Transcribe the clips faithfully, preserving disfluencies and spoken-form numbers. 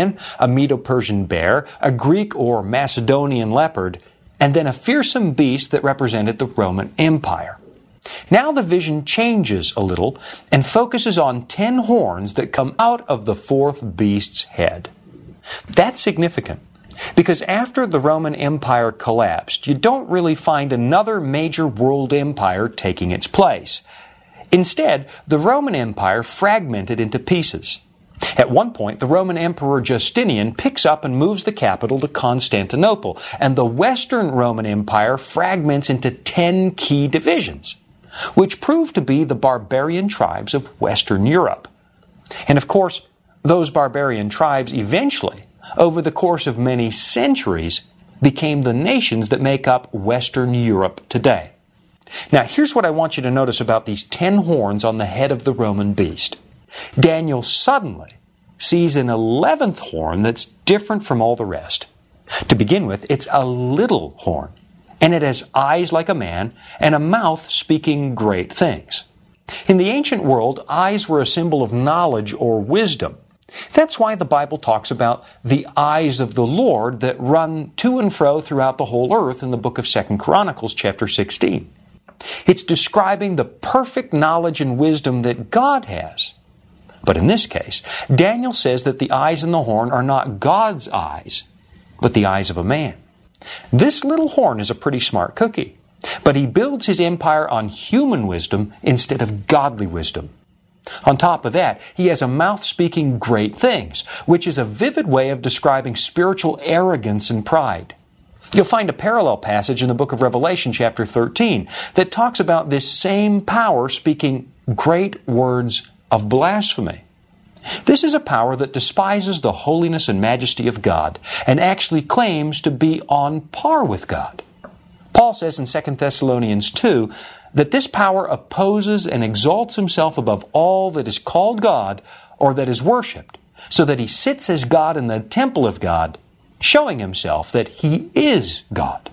lion, a Medo-Persian bear, a Greek or Macedonian leopard, and then a fearsome beast that represented the Roman Empire. Now the vision changes a little and focuses on ten horns that come out of the fourth beast's head. That's significant, because after the Roman Empire collapsed, you don't really find another major world empire taking its place. Instead, the Roman Empire fragmented into pieces. At one point, the Roman Emperor Justinian picks up and moves the capital to Constantinople, and the Western Roman Empire fragments into ten key divisions, which proved to be the barbarian tribes of Western Europe. And of course, those barbarian tribes eventually, over the course of many centuries, became the nations that make up Western Europe today. Now, here's what I want you to notice about these ten horns on the head of the Roman beast. Daniel suddenly sees an eleventh horn that's different from all the rest. To begin with, it's a little horn, and it has eyes like a man and a mouth speaking great things. In the ancient world, eyes were a symbol of knowledge or wisdom. That's why the Bible talks about the eyes of the Lord that run to and fro throughout the whole earth in the book of Second Chronicles chapter sixteen. It's describing the perfect knowledge and wisdom that God has. But in this case, Daniel says that the eyes in the horn are not God's eyes, but the eyes of a man. This little horn is a pretty smart cookie, but he builds his empire on human wisdom instead of godly wisdom. On top of that, he has a mouth speaking great things, which is a vivid way of describing spiritual arrogance and pride. You'll find a parallel passage in the book of Revelation chapter thirteen that talks about this same power speaking great words of blasphemy. This is a power that despises the holiness and majesty of God and actually claims to be on par with God. Paul says in Second Thessalonians two that this power opposes and exalts himself above all that is called God or that is worshipped, so that he sits as God in the temple of God, showing himself that he is God.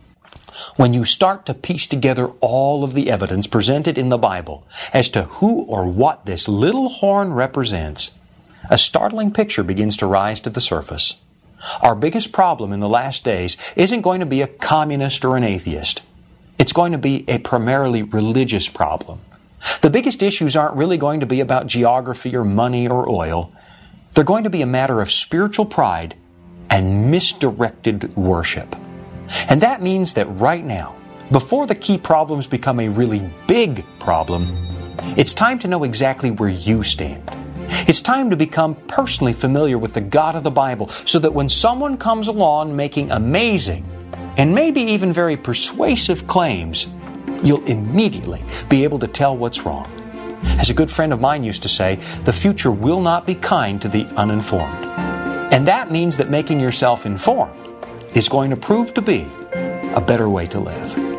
When you start to piece together all of the evidence presented in the Bible as to who or what this little horn represents, a startling picture begins to rise to the surface. Our biggest problem in the last days isn't going to be a communist or an atheist. It's going to be a primarily religious problem. The biggest issues aren't really going to be about geography or money or oil. They're going to be a matter of spiritual pride and misdirected worship. And that means that right now, before the key problems become a really big problem, it's time to know exactly where you stand. It's time to become personally familiar with the God of the Bible so that when someone comes along making amazing and maybe even very persuasive claims, you'll immediately be able to tell what's wrong. As a good friend of mine used to say, the future will not be kind to the uninformed. And that means that making yourself informed is going to prove to be a better way to live.